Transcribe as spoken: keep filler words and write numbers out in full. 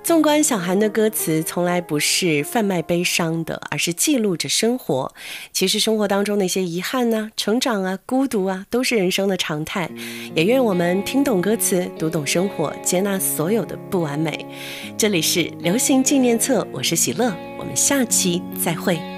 纵观小韩的歌词，从来不是贩卖悲伤的，而是记录着生活。其实生活当中那些遗憾啊、成长啊、孤独啊，都是人生的常态。也愿我们听懂歌词，读懂生活，接纳所有的不完美。这里是流行纪念册，我是喜乐，我们下期再会。